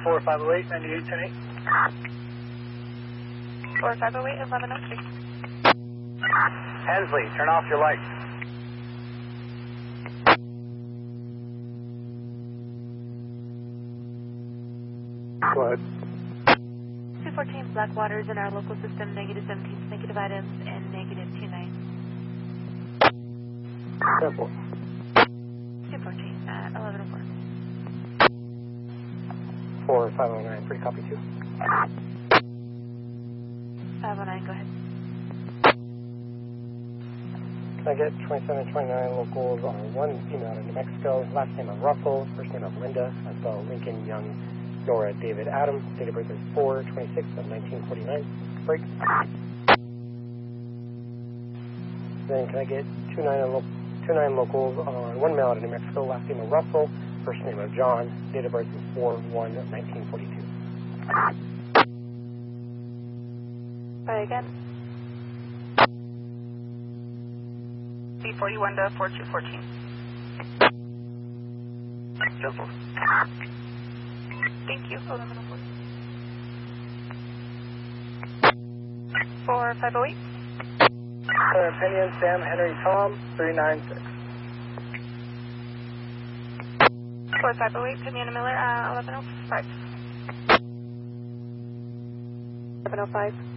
4508, 9810. 4508, 1103. Hensley, turn off your lights. Go ahead. 214 Blackwaters in our local system, negative 17, negative items, and negative 29. Simple. 214, 1104. 4509, free copy 2. 509, go ahead. Can I get 2729 locals on one female in New Mexico, last name of Russell, first name of Linda, as well Lincoln Young Nora David Adams, date of birth is 4/26 of 1949. Break. Then can I get 29 locals on one male out of New Mexico, last name of Russell, first name of John, date of birth is 4/1/1942. Try again. C41 to 4214. Simple. Thank you. 1104. 4508. Opinion, Sam Henry Tom, 396. 4508, Pinion Miller, 1105. 1105.